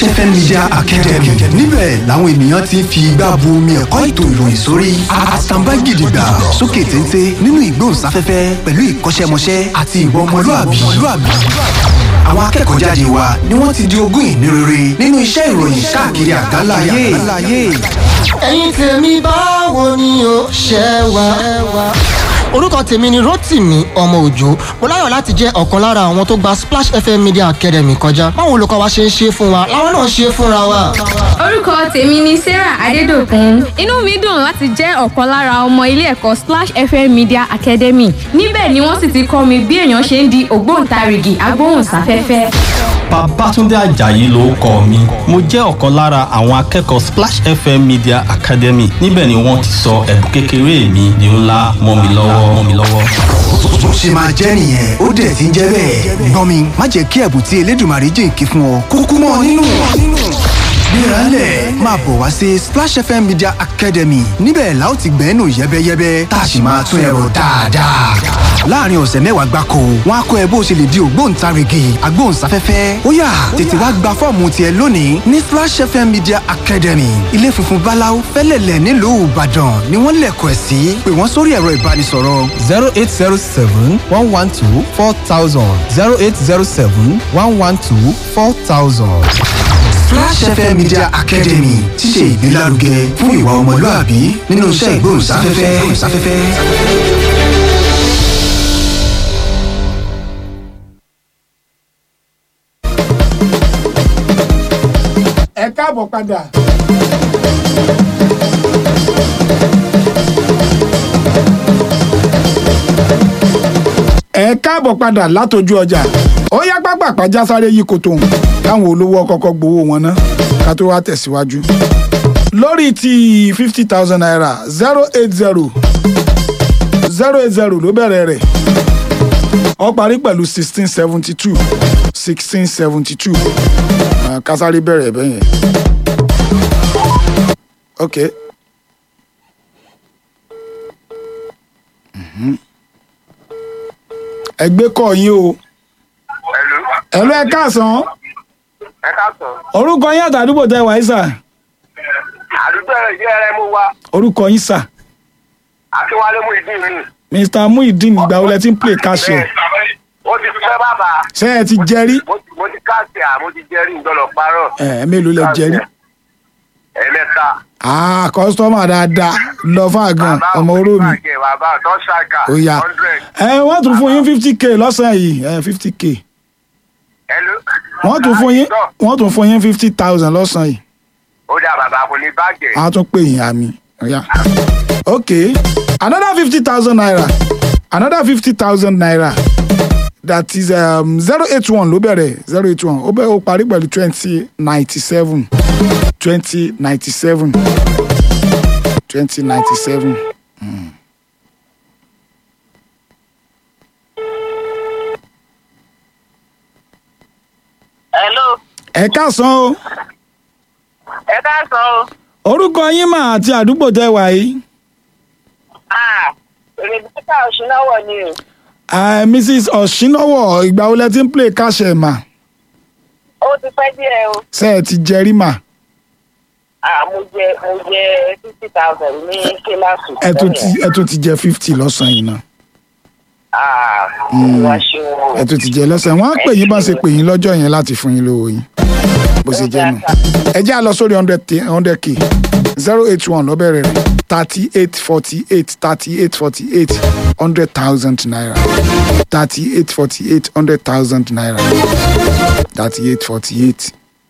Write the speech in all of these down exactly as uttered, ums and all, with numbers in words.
F M Media Academy. Níbẹ̀ làwọn ènìyàn ti ń fi igbá bu omi ẹ̀kọ́ ètò ìròyìn sórí àtàǹbá gidigba sókè téńté nínú ìgbóhùnsáfẹ́fẹ́ pẹ̀lú ìkọ́ṣẹ́mọṣẹ́ àti ìwà ọmọlúàbí. Àwọn akẹ́kọ̀ọ́ jáde wa ni wọ́n ti di ogún ìní rere nínú iṣẹ́ ìròyìn káàkiri àgbáńlá ayé. Ẹ̀yin tèmi báwo ni o ṣe wà? Orúkọ tèmi ni Rótìmí ọmọ Òjó. Mo láyọ̀ láti jẹ́ ọ̀kan lára àwọn tó gba Splash F M Media Academy kọjá. Báwo olùkọ́ wa ṣe ń ṣe fún wa làwọn náà ṣe fúnra wa. Orúkọ tèmi ni Sarah Adédòkun. Inú mi dùn láti jẹ́ ọ̀kan lára ọmọ ilé ẹ̀kọ́ Splash F M Media Academy. Níbẹ̀ ni wọ́n sì ti kọ́ mi bí èèyàn ṣe ń di ògbóǹtarìgì agbóhùnsáfẹ́fẹ́. Babátúndé Àjàyí lórúkọ mi. Mo jẹ́ ọ̀kan lára àwọn akẹ́kọ̀ọ́ Splash F M Media Academy. Níbẹ̀ ni wọ́n ti sọ ẹ̀bùn kékeré mi di ńlá mọ́ mi lọ́wọ́ mọ́ mi lọ́wọ́. Bó ṣe máa jẹ́ nìyẹn ó dẹ̀ ti ń jẹ́ bẹ́ẹ̀. Gbọ́n mi má jẹ́ kí ẹ̀bùn tí Elédùmarè jìnkí fún ọ kúkú mọ́ nínú. Gbéralẹ̀ máa bọ̀ wá sí Splash F M Media Academy. Níbẹ̀ la ó ti gbẹ́nu yẹ́bẹ́yẹ́bẹ́ tá a sì máa tún ẹ̀rọ dáadáa. Láàárín ọ̀sẹ̀ mẹ́wàá gbáko, wọ́n á kọ́ ẹ bó ṣe lè di ògbóǹtarìgì agbóhùnsáfẹ́fẹ́. Ó yá tètè wá gba fọ́ọ̀mù tiẹ̀ lónìí ní Splash F M Media Academy. Ilé funfun báláú fẹ́lẹ̀lẹ̀ nílùú Ìbàdàn ni wọ́n lẹ̀kọ̀ ẹ̀ sí. Pè wọ́n sórí ẹ̀rọ ìbánisọ̀rọ̀ zero eight zero seven one one two four thousand zero eight zero seven one one two four thousand. Splash F M Media Academy ti ṣe ìgbélárugẹ fún ìwà ọmọlúàbí nínú iṣẹ́ ìgbóhùnsáfẹ́fẹ́. Ẹ káàbọ̀ padà. Ẹ káàbọ̀ padà látọjú ọjà. Ó yá pápápá já sáré yí koto hùn káwọn olówó kọ́kọ́ gbowó wọn ná ká tó wá tẹ̀síwájú. Lórí ti fifty thousand naira zero eight zero zero eight zero ló bẹ̀rẹ̀ rẹ̀. Ó parí pẹ̀lú sixteen seventy two sixteen seventy two kásáré bẹ̀rẹ̀ bẹ́ẹ̀ yẹn. Ok. Ẹgbẹ́ kọ̀ yín o. Ẹ̀lú ẹ káàsán. Ẹ káàsán. Orúkọ yín àtàdúgbò tẹ wà yín sà. Àdúgbò ẹ̀jẹ̀ rẹ mú wa. Orúkọ yín sà. Akínwálé Muyideen ni. Mister Muyideen ìgbà wo lẹ ti ń play cash ẹ̀? Ó ti fẹ́ bàbá. Ṣé ẹ ti jẹ́rí? Mo ti káàsì à, mo ti jẹ́rí ìgbọ́lọ̀ parọ́. Ẹ mélòó lẹ jẹ́rí? Ẹ̀mẹ́ta. Ah, kọ́sítọ́mà dáadáa lọ fún àgàn ọmọ oró mi. Bàbá tó ṣàkà. Ó yá. Ẹ wọ́n tún fún yín fifty k lọ́sàn-án yìí fifty k. Hello. Wọ́n tún fún yín wọ́n tún fún yín fifty thousand lọ́sàn-án yìí. Ó dà bàbá kò ní bàjẹ́. A tún pè yín àmì. Ó yá. Okay, another fifty thousand naira another fifty thousand naira that is um, zero eight one ló bẹ̀rẹ̀ zero eight one ó bẹ̀ ó parí pẹ̀lú twenty ninety seven twenty ninety seven twenty ninety seven. Hello. Ẹ káàsán o. Ẹ káàsán o. Orúkọ yín mà àti àdúgbò tẹ wà yìí. Ah, Rebecca Ọ̀ṣínáwọ̀ ni o. Uh, Missus Ọ̀ṣínáwọ̀ ìgbà wo lẹ ti ń play cash ẹ̀ mà? Ó ti pẹ́ díẹ̀ o. Ṣé ẹ ti jẹrí mà? Ah, mo jẹ mo jẹ fifty thousand ní kíláàsì. Ẹ tún ti ẹ tún ti jẹ fifty lọ́sàn-án yìí náà. Ah, wá ṣe o. Ẹ tún ti jẹ lọ́sàn-án. Wọ́n á pè yín bá ṣe pè yín lọ́jọ́ yẹn láti fún yín lówó yín. Bó ṣe jẹ́ nù. Ẹ jẹ́ àlọ́ sórí hundred k zero eight one ló bẹ̀rẹ̀ rẹ̀ thirty eight forty eight thirty eight forty eight hundred thousand naira thirty eight forty eight hundred thousand naira thirty eight forty eight.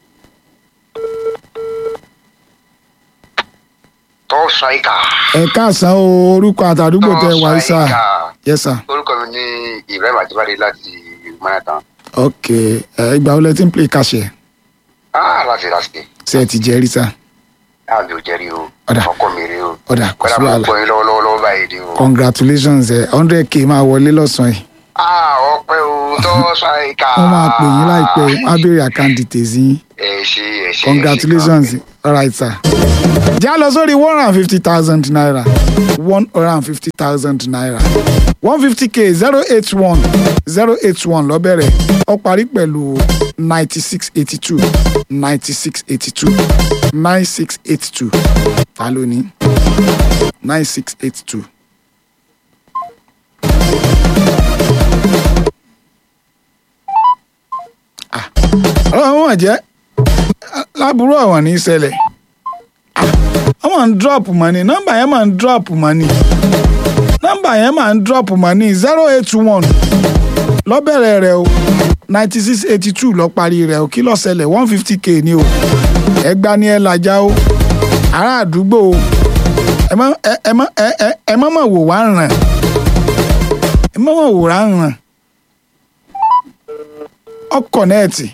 Tó ṣáìkà. Ẹ káàsán o, orúkọ àtàdúgbò tẹ wà sá. Yes sir. Orúkọ mi ní Ibrahim Ajibade láti Manhattan. Ok, ẹ ìgbà wo lẹ ti ń play cash ẹ? Ah, láti láti. Ṣé ẹ ti jẹ́rí sá? Àbí ò jẹ́rí o. Ọ̀dà. Ọkọ mi rí o. Ọ̀dà kò sí wàhálà. wàhálà. Kọ́dà mo kọ́ yín lọ́wọ́lọ́wọ́ báyìí ni o. Congratulations ẹ hundred k máa wọlé lọ́sàn-án yìí. Ah, ọpẹ́ o, tó ṣáìkà. Wọ́n máa pè yín láìpẹ́ wọ́n á béèrè account details yín. Ẹ ṣe ẹ ṣe. Congratulations. All right sir. Já lọ sórí one hundred and fifty thousand naira one hundred and fifty thousand naira one fifty k zero eight one zero eight one lọ bẹ̀rẹ̀ ó parí pẹ̀lú ninety six eighty two ninety six eighty two nine six eight two ta ló ní nine six eight two. ọlọ́run wọ̀n jẹ́ láburú àwọn ní ìṣẹ̀lẹ̀ wọ́n máa ń drop money nọ́mbà yẹn máa ń drop money nọ́mbà yẹn máa ń drop money zero eight one lọ́bẹ̀rẹ̀ rẹ̀ o ninety six eighty two lọ parí rẹ̀ o kí ló ṣẹlẹ̀ one fifty k ni o ẹgbà ni ẹ làjà o ará àdúgbò o ẹ má ẹ má ẹ má mọ̀ wò wá ràn ẹ má mọ̀ wò wá ràn ọkọ̀ nẹ́ẹ̀tì.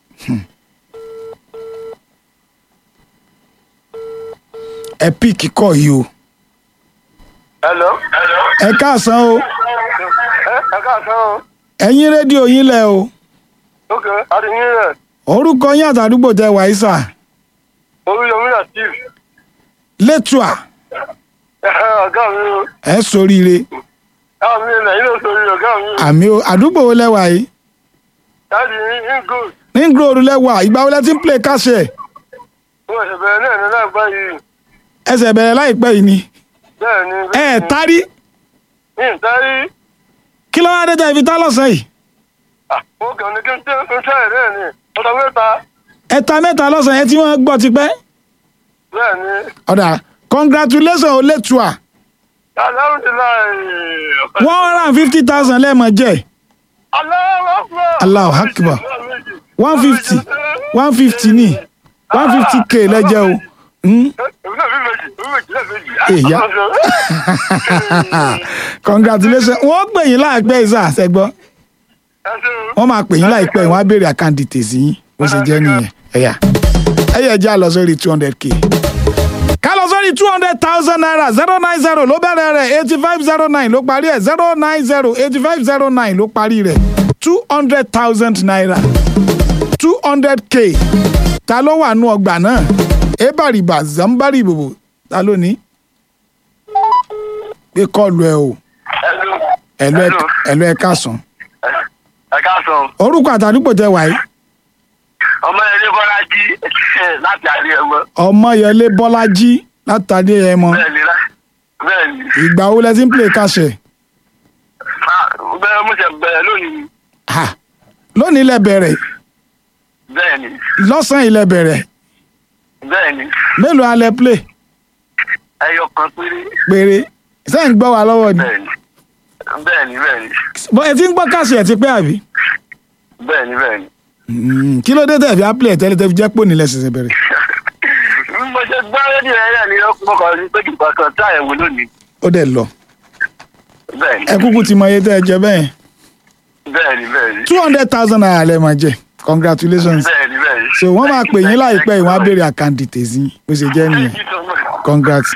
ẹ píìkì kọ yìí o. hello. ẹ káàsán o. ẹ káàsán o. ẹ̀yin rédíò yín lẹ o. ok àdìyín rẹ. orúkọ yín àtàdúgbò tẹ wàyí sà. Oríyọmí Latif. Létùà. ọ̀gá mi o. ẹ ṣoríire. àmì ilẹ̀ yìí ló ṣoríire ọ̀gá mi. àmì o àdúgbò wo lẹ́wà yìí. dáàdi ingos. ní ngúròrò lẹ́wà ìgbà wo lẹ ti ń play káṣẹ̀. wọ́n ṣe bẹ̀rẹ̀ náà ní láìpẹ́ yìí. ẹsẹ̀ bẹ̀rẹ̀ láìpẹ́ yìí ni. bẹ́ẹ̀ni. ẹ ẹ tarí. ní ìtarí. kí ló wá dé tẹ́ fi tá lọ́sàn yìí. mo kàn ní kí n tẹ́ ń tẹ́ ẹ̀rẹ́ ni ọ̀dọ̀ mẹ́ta. ẹ̀ta mẹ́ta lọ́sàn yẹn tí wọ́n gbọ́ tipẹ́. bẹ́ẹ̀ni. ọ̀dà congratulations o Létùà. alhamdulilayi. one hundred and fifty thousand lẹ́ẹ̀mọ̀ jẹ́. Allahu Akbar. one fifty one fifty ní one fifty k lẹ́jẹ̀ o. èyà congratulations wọ́n pè yín láìpẹ́ ìsà àṣẹgbọ́ wọ́n máa pè yín láìpẹ́ wọ́n á béèrè account details yín bó ṣe jẹ́ nìyẹn ẹ̀yà ẹ̀yà já lọ sórí two hundred k ká lọ sórí two hundred thousand naira zero nine zero ló bẹ̀rẹ̀ rẹ̀ eighty five zero nine ló parí ẹ̀ zero nine zero eighty five zero nine ló parí rẹ̀ two hundred thousand naira two hundred k ta ló wà nú ọgbà náà ebariba zambari bobo ta ló ní pé kọlu ẹ o ẹlò ẹlò ẹ káàsán. ẹ káàsán. orúkọ àtàdúgbò tẹ wáyé. Ọmọyẹlé Bọ́lájí láti Adéyẹmọ. Ọmọyẹlé Bọ́lájí láti Adéyẹmọ. bẹ́ẹ̀ni bẹ́ẹ̀ni. ìgbà wo lẹ ti ń play káṣẹ. bẹ́ẹ̀ mo ṣe bẹ̀rẹ̀ lónìí. lónìí lẹ bẹ̀rẹ̀. bẹ́ẹ̀ni. lọ́sàn-án ilẹ̀ bẹ̀rẹ̀. bẹ́ẹ̀ni. mélòó alẹ́ play. ẹyọ kan péré. péré sẹ́yìn gbọ́ wa lọ́wọ́ ni. bẹ́ẹ̀ni bẹ́ẹ̀ni bẹ́ẹ̀ni. bọ́ ẹ ti ń gbọ́ káṣẹ ẹ ti pẹ́ àbí. bẹ́ẹ̀ni bẹ́ẹ̀ni. kí ló dé tẹ̀ fi ápìlẹ̀ tẹ́lẹ̀ tẹ́ fi jẹ́ pò nílẹ̀ ṣẹ̀ṣẹ̀ bẹ̀rẹ̀. mo ṣe gbọ́ rédíò ẹ̀rẹ́ ni mo kàn ní pé kìkọ́ kan tá ẹ̀wò lónìí. ó dẹ̀ lọ. bẹ́ẹ̀ni. ẹ kúkú ti mọ iye tẹ́ ẹ jẹ bẹ́ẹ̀. bẹ́ẹ̀ni bẹ́ẹ̀ni. two hundred thousand naira lẹ máa jẹ congratulations. bẹ́ẹ̀ni bẹ́ẹ̀ni. so wọ́n máa pè yín láìpẹ́ ìwọ̀n á béèrè account details yín bó ṣe jẹ́ nìyẹn congrats.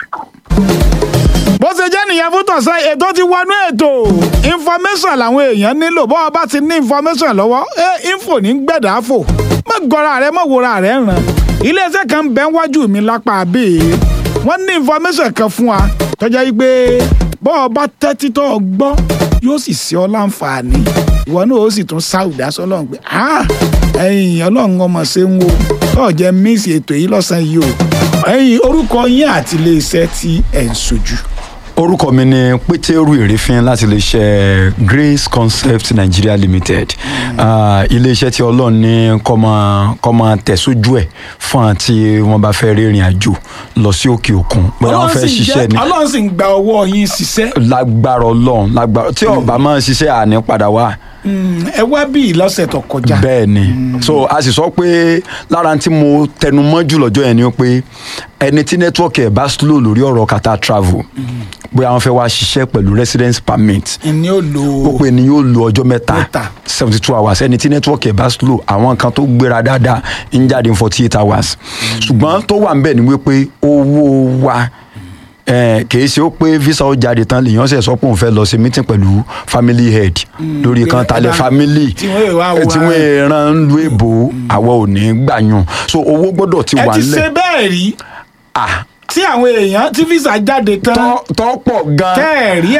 bó ṣe jẹ́ nìyẹn fún tọ̀sán ètò ti wọnú ètò information làwọn èèyàn nílò bọ́ ọ bá ti ní information lọ́wọ́ ẹ info ní gbẹ̀dá fò má gọra rẹ má wòra rẹ ràn iléeṣẹ́ kan ń bẹ wájú mi lápá abẹ́ wọ́n ní information kan fún wa tọ́jà yìí pé bọ́ ọ bá tẹ́tí tó ọ gbọ́ yóò sì ṣe ọ láǹfààní ìwọ náà ó sì tún sáwùdá sọlọ́run pé ẹ̀yin ọlọ́run ọmọ ṣe ń wo tó jẹ́ mísì ètò yìí lọ́sàn-án yìí o ẹ̀yin orúkọ yín àti iléeṣẹ́ tí ẹ̀ ń sojú. orúkọ mi ni Pétérù Ìrèfín láti iléeṣẹ́ Grace Concept Nigeria Limited iléeṣẹ́ tí ọlọ́run ní kó máa kó máa tẹ̀sójú ẹ̀ fún àti wọ́n bá fẹ́ rìnrìn àjò lọ sí òkè òkun bóyá wọ́n fẹ́ ṣiṣẹ́ ni ọlọ́run sì ń gba ọwọ́ yín ṣiṣẹ́. lágbára ọlọ́run lágbára tí ọba máa ṣiṣẹ́ àní padà wá. ẹ wá bí lọ́sẹ̀ tó kọjá. bẹ́ẹ̀ ni so a sì sọ pé lára tí mo tẹnu mọ́ jù lọ́jọ́ yẹn ni pé ẹni tí nẹ́tíwọ́ọ̀kì ẹ̀ bá slow lórí ọ̀rọ̀ kata travel bóyá wọ́n fẹ́ wá ṣiṣẹ́ pẹ̀lú residence permit ẹni yóò lo ó pé ni yóò lo ọjọ́ mẹ́ta seventy two hours ẹni tí nẹ́tíwọ́ọ̀kì ẹ̀ bá slow àwọn kan tó gbéra dáadáa ń jáde ní forty eight hours ṣùgbọ́n tó wà ń bẹ̀ ni wípé owó wa kìí ṣe ó pé visa ó jáde tán lèèyàn ṣe sọ pé òun fẹ́ lọ sí meeting pẹ̀lú family head lórí kan talẹ̀ family tí wọ́n rán ń lu èbó àwọ̀ ò ní gbàyàn so owó gbọ́dọ̀ ti wà nílẹ̀. ẹ ti ṣe bẹ́ẹ̀ rí tí àwọn èèyàn tí visa jáde tán tọ́ pọ̀ gan-an kẹ́ẹ̀rí